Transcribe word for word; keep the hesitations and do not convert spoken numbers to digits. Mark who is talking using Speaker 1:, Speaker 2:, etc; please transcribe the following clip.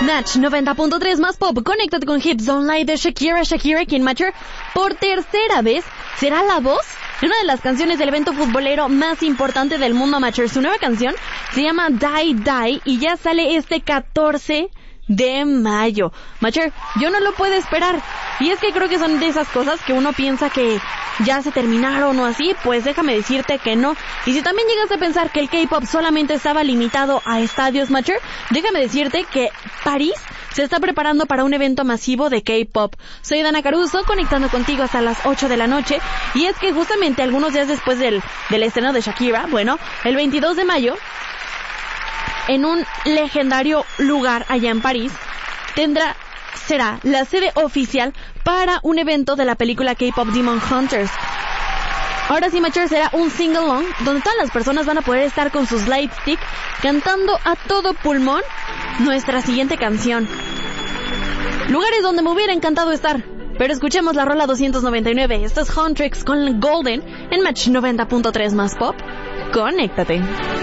Speaker 1: Match noventa punto tres más pop. Conéctate con Hips Don't Lie de Shakira. Shakira, quien Matcher por tercera vez será la voz de una de las canciones del evento futbolero más importante del mundo, Matcher. Su nueva canción se llama Die Die y ya sale este catorce de mayo. Matcher, yo no lo puedo esperar. Y es que creo que son de esas cosas que uno piensa que ya se terminaron o así, pues déjame decirte que no. Y si también llegas a pensar que el K-pop solamente estaba limitado a estadios, Matcher, déjame decirte que París se está preparando para un evento masivo de K-pop. Soy Dana Caruso, conectando contigo hasta las ocho de la noche. Y es que justamente algunos días después del, del estreno de Shakira, bueno, el veintidós de mayo, en un legendario lugar allá en París, tendrá, será la sede oficial para un evento de la película K-pop Demon Hunters. Ahora sí, Matcher, será un sing-along donde todas las personas van a poder estar con sus light stick cantando a todo pulmón nuestra siguiente canción. Lugares donde me hubiera encantado estar. Pero escuchemos la rola doscientos noventa y nueve. Esto es Huntrix con Golden en Match noventa punto tres más pop. Conéctate.